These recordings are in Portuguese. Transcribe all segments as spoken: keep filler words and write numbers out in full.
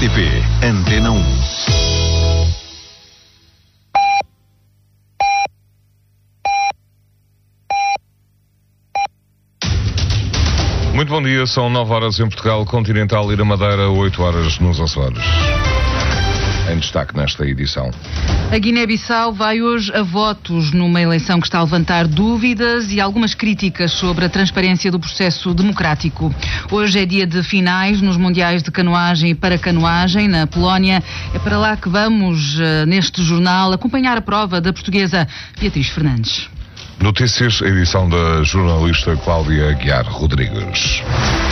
T P Antena um. Muito bom dia, são nove horas em Portugal Continental e na Madeira, oito horas nos Açores. Em destaque nesta edição. A Guiné-Bissau vai hoje a votos numa eleição que está a levantar dúvidas e algumas críticas sobre a transparência do processo democrático. Hoje é dia de finais nos Mundiais de Canoagem e Paracanoagem na Polónia. É para lá que vamos, neste jornal, acompanhar a prova da portuguesa Beatriz Fernandes. Notícias, edição da jornalista Cláudia Aguiar Rodrigues.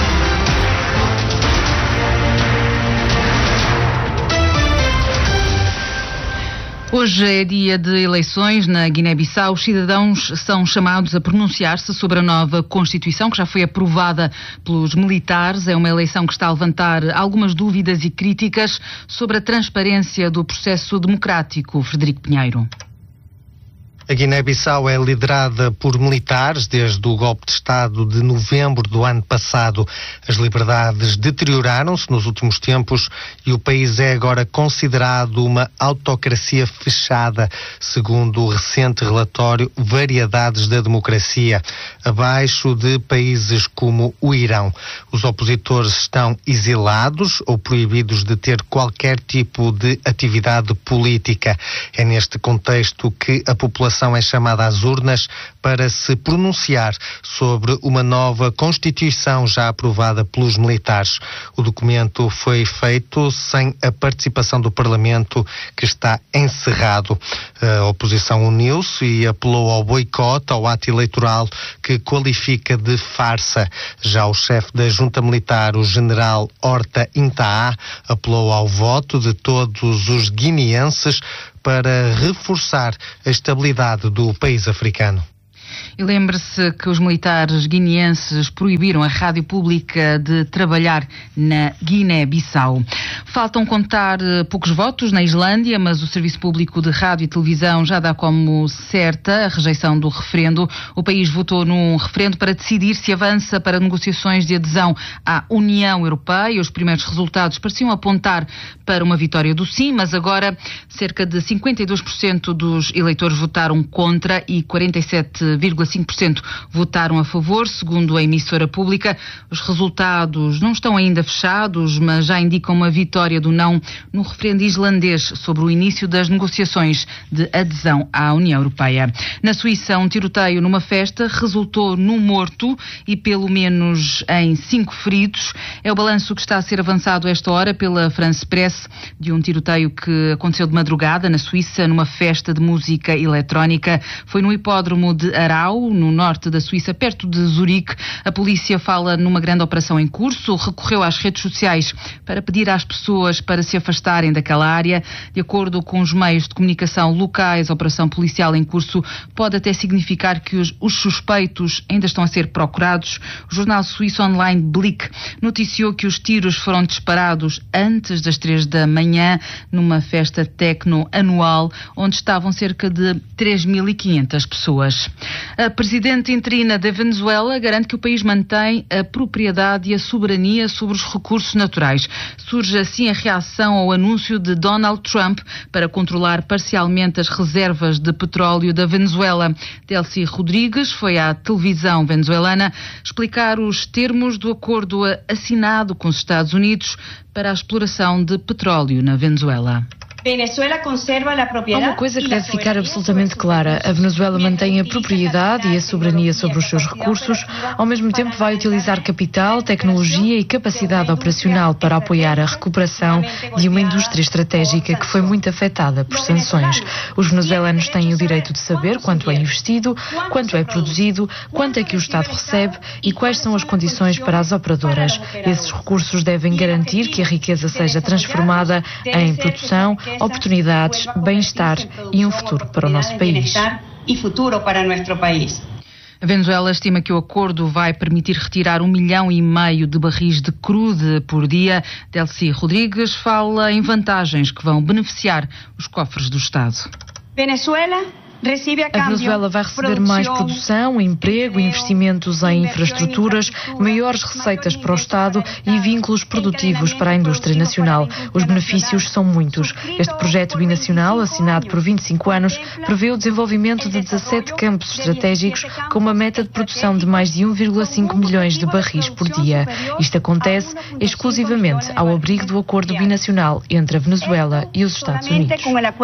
Hoje é dia de eleições na Guiné-Bissau. Os cidadãos são chamados a pronunciar-se sobre a nova Constituição, que já foi aprovada pelos militares. É uma eleição que está a levantar algumas dúvidas e críticas sobre a transparência do processo democrático. Frederico Pinheiro. A Guiné-Bissau é liderada por militares desde o golpe de Estado de novembro do ano passado. As liberdades deterioraram-se nos últimos tempos e o país é agora considerado uma autocracia fechada, segundo o recente relatório Variedades da Democracia, abaixo de países como o Irão. Os opositores estão exilados ou proibidos de ter qualquer tipo de atividade política. É neste contexto que a população é chamada às urnas para se pronunciar sobre uma nova Constituição já aprovada pelos militares. O documento foi feito sem a participação do Parlamento, que está encerrado. A oposição uniu-se e apelou ao boicote ao ato eleitoral, que qualifica de farsa. Já o chefe da junta militar, o general Horta Intaa, apelou ao voto de todos os guineenses para reforçar a estabilidade do país africano. E lembre-se que os militares guineenses proibiram a rádio pública de trabalhar na Guiné-Bissau. Faltam contar poucos votos na Islândia, mas o Serviço Público de Rádio e Televisão já dá como certa a rejeição do referendo. O país votou num referendo para decidir se avança para negociações de adesão à União Europeia. Os primeiros resultados pareciam apontar para uma vitória do sim, mas agora cerca de cinquenta e dois por cento dos eleitores votaram contra e quarenta e sete vírgula cinco por cento votaram a favor, segundo a emissora pública. Os resultados não estão ainda fechados, mas já indicam uma vitória do não no referendo islandês sobre o início das negociações de adesão à União Europeia. Na Suíça, um tiroteio numa festa resultou num morto e pelo menos em cinco feridos. É o balanço que está a ser avançado a esta hora pela France Press de um tiroteio que aconteceu de madrugada na Suíça, numa festa de música eletrónica. Foi no hipódromo de Arau, no norte da Suíça, perto de Zurique. A polícia fala numa grande operação em curso, recorreu às redes sociais para pedir às pessoas para se afastarem daquela área. De acordo com os meios de comunicação locais, a operação policial em curso pode até significar que os, os suspeitos ainda estão a ser procurados. O jornal suíço online Blick noticiou que os tiros foram disparados antes das três da manhã numa festa techno anual onde estavam cerca de três mil e quinhentas pessoas. A presidente interina da Venezuela garante que o país mantém a propriedade e a soberania sobre os recursos naturais. Surge assim a reação ao anúncio de Donald Trump para controlar parcialmente as reservas de petróleo da Venezuela. Delcy Rodrigues foi à televisão venezuelana explicar os termos do acordo assinado com os Estados Unidos para a exploração de petróleo na Venezuela. Há uma coisa que deve ficar absolutamente clara. A Venezuela mantém a propriedade e a soberania sobre os seus recursos, ao mesmo tempo vai utilizar capital, tecnologia e capacidade operacional para apoiar a recuperação de uma indústria estratégica que foi muito afetada por sanções. Os venezuelanos têm o direito de saber quanto é investido, quanto é produzido, quanto é que o Estado recebe e quais são as condições para as operadoras. Esses recursos devem garantir que a riqueza seja transformada em produção, oportunidades, bem-estar e um futuro para o nosso país. A Venezuela estima que o acordo vai permitir retirar um milhão e meio de barris de crude por dia. Delcy Rodrigues fala em vantagens que vão beneficiar os cofres do Estado. Venezuela A Venezuela vai receber mais produção, emprego, investimentos em infraestruturas, maiores receitas para o Estado e vínculos produtivos para a indústria nacional. Os benefícios são muitos. Este projeto binacional, assinado por vinte e cinco anos, prevê o desenvolvimento de dezassete campos estratégicos com uma meta de produção de mais de um vírgula cinco milhões de barris por dia. Isto acontece exclusivamente ao abrigo do acordo binacional entre a Venezuela e os Estados Unidos.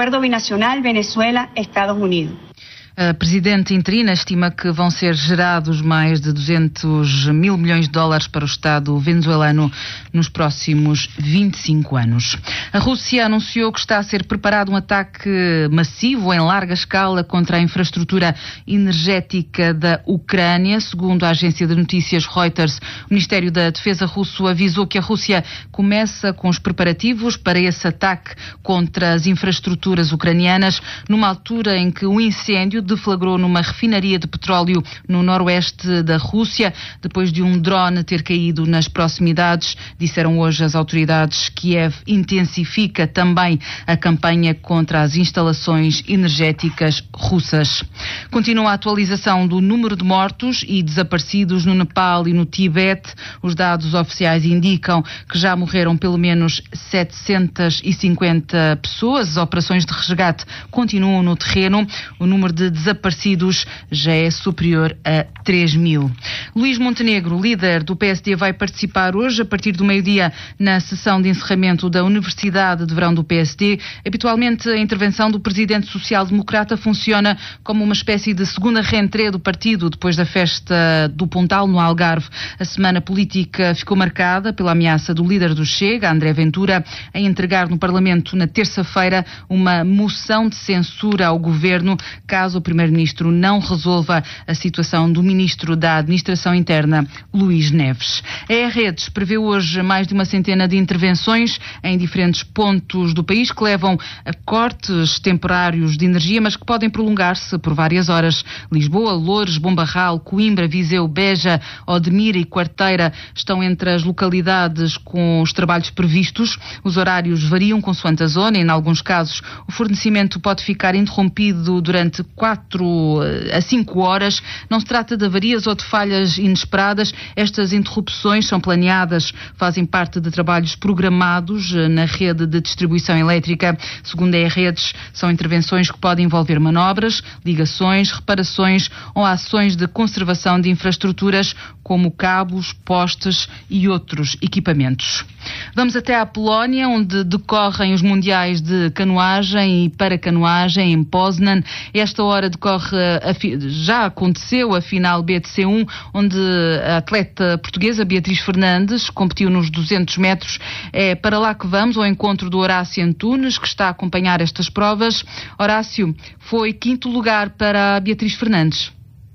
A Presidente interina estima que vão ser gerados mais de duzentos mil milhões de dólares para o Estado venezuelano nos próximos vinte e cinco anos. A Rússia anunciou que está a ser preparado um ataque massivo em larga escala contra a infraestrutura energética da Ucrânia. Segundo a agência de notícias Reuters, o Ministério da Defesa russo avisou que a Rússia começa com os preparativos para esse ataque contra as infraestruturas ucranianas, numa altura em que o incêndio deflagrou numa refinaria de petróleo no noroeste da Rússia, depois de um drone ter caído nas proximidades. Disseram hoje as autoridades. Kiev intensifica também a campanha contra as instalações energéticas russas. Continua a atualização do número de mortos e desaparecidos no Nepal e no Tibete. Os dados oficiais indicam que já morreram pelo menos setecentas e cinquenta pessoas. As operações de resgate continuam no terreno. O número de desaparecidos já é superior a três mil. Luís Montenegro, líder do P S D, vai participar hoje, a partir do meio-dia, na sessão de encerramento da Universidade de Verão do P S D. Habitualmente, a intervenção do presidente social-democrata funciona como uma espécie de segunda reentrée do partido depois da festa do Pontal, no Algarve. A semana política ficou marcada pela ameaça do líder do Chega, André Ventura, a entregar no Parlamento na terça-feira uma moção de censura ao governo, caso o Primeiro-Ministro não resolva a situação do Ministro da Administração Interna, Luís Neves. A E-Redes prevê hoje mais de uma centena de intervenções em diferentes pontos do país que levam a cortes temporários de energia, mas que podem prolongar-se por várias horas. Lisboa, Loures, Bombarral, Coimbra, Viseu, Beja, Odmira e Quarteira estão entre as localidades com os trabalhos previstos. Os horários variam consoante a zona e, em alguns casos, o fornecimento pode ficar interrompido durante quatro a cinco horas. Não se trata de avarias ou de falhas inesperadas. Estas interrupções são planeadas, fazem parte de trabalhos programados na rede de distribuição elétrica. Segundo a E-Redes, são intervenções que podem envolver manobras, ligações, reparações ou ações de conservação de infraestruturas como cabos, postes e outros equipamentos. Vamos até à Polónia, onde decorrem os mundiais de canoagem e paracanoagem em Poznan. Esta hora decorre, a, já aconteceu a final B de C um, onde a atleta portuguesa Beatriz Fernandes competiu nos duzentos metros. É para lá que vamos, ao encontro do Horácio Antunes, que está a acompanhar estas provas. Horácio, foi quinto lugar para a Beatriz Fernandes.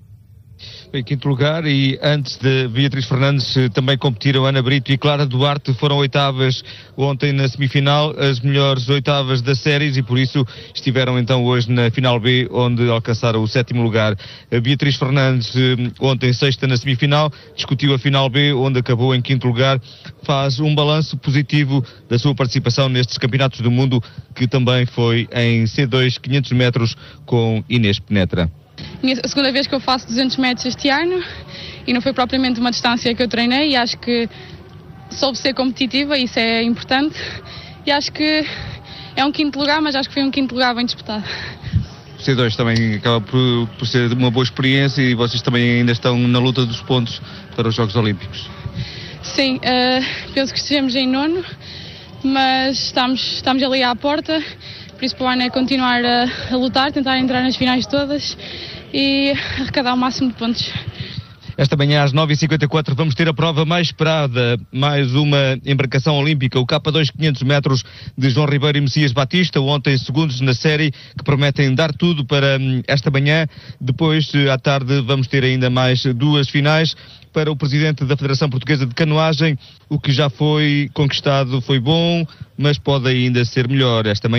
Em quinto lugar, e antes de Beatriz Fernandes também competiram Ana Brito e Clara Duarte. Foram oitavas ontem na semifinal, as melhores oitavas das séries, e por isso estiveram então hoje na final B, onde alcançaram o sétimo lugar. A Beatriz Fernandes, ontem sexta na semifinal, discutiu a final B, onde acabou em quinto lugar. Faz um balanço positivo da sua participação nestes campeonatos do mundo, que também foi em C dois, quinhentos metros, com Inês Penetra. A segunda vez que eu faço duzentos metros este ano, e não foi propriamente uma distância que eu treinei, e acho que soube ser competitiva, e isso é importante, e acho que é um quinto lugar, mas acho que foi um quinto lugar bem disputado. O C dois também acaba por, por ser uma boa experiência, e vocês também ainda estão na luta dos pontos para os Jogos Olímpicos. Sim, uh, penso que estejamos em nono, mas estamos, estamos ali à porta. Por isso, para o ano é continuar a, a lutar, tentar entrar nas finais todas e arrecadar o máximo de pontos. Esta manhã às nove e cinquenta e quatro vamos ter a prova mais esperada, mais uma embarcação olímpica, o K dois quinhentos metros de João Ribeiro e Messias Batista, ontem segundos na série, que prometem dar tudo para esta manhã. Depois, à tarde, vamos ter ainda mais duas finais. Para o presidente da Federação Portuguesa de Canoagem, o que já foi conquistado foi bom, mas pode ainda ser melhor esta manhã.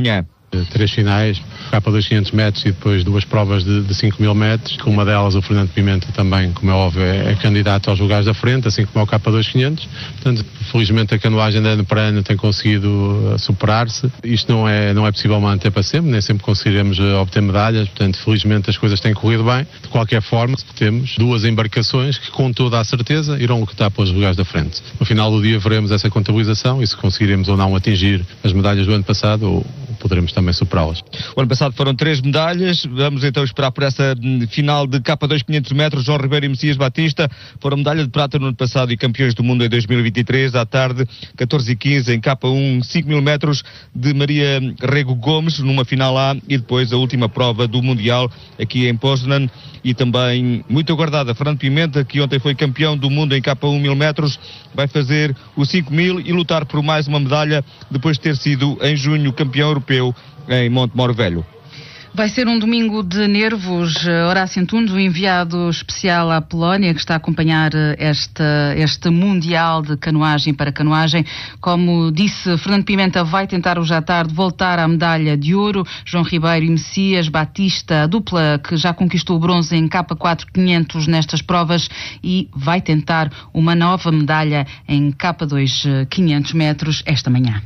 Três finais, capa dois quinhentos metros e depois duas provas de, de cinco mil metros, com uma delas o Fernando Pimenta também, como é óbvio, é, é candidato aos lugares da frente, assim como é o capa dois quinhentos. Portanto, felizmente a canoagem de ano para ano tem conseguido uh, superar-se. Isto não é, não é possível manter para sempre, nem sempre conseguiremos uh, obter medalhas, portanto, felizmente as coisas têm corrido bem. De qualquer forma, temos duas embarcações que, com toda a certeza, irão lutar pelos lugares da frente. No final do dia veremos essa contabilização e se conseguiremos ou não atingir as medalhas do ano passado, ou poderemos também superá-las. O ano passado foram três medalhas, vamos então esperar por essa final de capa dois quinhentos metros. João Ribeiro e Messias Batista foram medalha de prata no ano passado e campeões do mundo em dois mil e vinte e três. À tarde, catorze e quinze em capa um, cinco mil metros de Maria Rego Gomes numa final A e depois a última prova do Mundial aqui em Poznan e também muito aguardada Fernando Pimenta, que ontem foi campeão do mundo em capa um mil metros, vai fazer os cinco mil e lutar por mais uma medalha depois de ter sido em junho campeão europeu em Montemor Velho. Vai ser um domingo de nervos. Horácio Antunes, o enviado especial à Polónia, que está a acompanhar esta, este Mundial de Canoagem para Canoagem. Como disse, Fernando Pimenta vai tentar hoje à tarde voltar à medalha de ouro. João Ribeiro e Messias Batista, a dupla que já conquistou o bronze em capa quatro quinhentos nestas provas e vai tentar uma nova medalha em capa dois quinhentos metros esta manhã.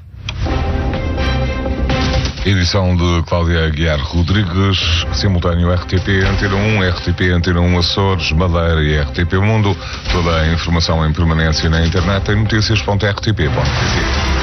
Edição de Cláudia Aguiar Rodrigues, simultâneo R T P Antena um, R T P Antena um Açores, Madeira e R T P Mundo. Toda a informação em permanência na internet em notícias ponto r t p ponto p t.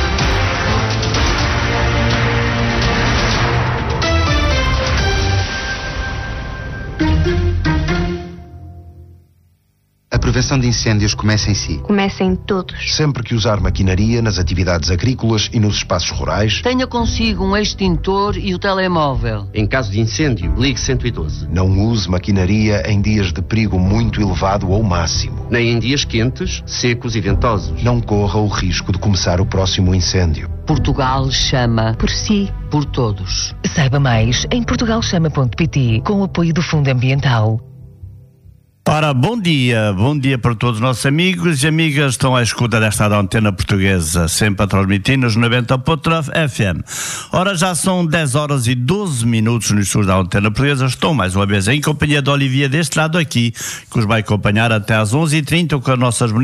A prevenção de incêndios começa em si. Começa em todos. Sempre que usar maquinaria nas atividades agrícolas e nos espaços rurais, tenha consigo um extintor e o telemóvel. Em caso de incêndio, ligue cento e doze. Não use maquinaria em dias de perigo muito elevado ou máximo. Nem em dias quentes, secos e ventosos. Não corra o risco de começar o próximo incêndio. Portugal chama. Por si. Por todos. Saiba mais em portugal chama ponto p t com o apoio do Fundo Ambiental. Ora, bom dia, bom dia para todos os nossos amigos e amigas que estão à escuta desta antena portuguesa, sempre a transmitir nos noventa ponto nove F M. Ora, já são dez horas e doze minutos no estúdio da antena portuguesa. Estou mais uma vez em companhia de Olivia deste lado aqui, que os vai acompanhar até às onze e trinta com as nossas bonitas